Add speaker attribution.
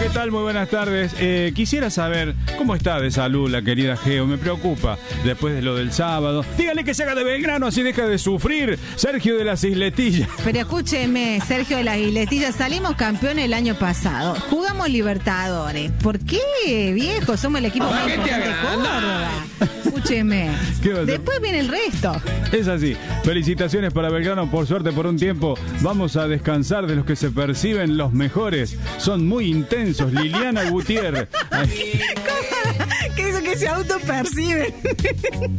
Speaker 1: ¿qué tal? Muy buenas tardes. Quisiera saber cómo está de salud la querida Geo. Me preocupa después de lo del sábado. Dígale que se haga de Belgrano, así deja de sufrir. Sergio de las Isletillas.
Speaker 2: Pero escúcheme, Sergio de las Isletillas, salimos campeones el año pasado. Jugamos Libertadores. ¿Por qué, viejo? Somos el equipo más importante de Córdoba. Escúcheme. Después viene el resto.
Speaker 1: Es así. Felicitaciones para Belgrano. Por suerte, por un tiempo, vamos a descansar de los que se perciben los mejores. Son muy intensos. Liliana Gutiérrez.
Speaker 2: ¿Qué es eso que se autoperciben?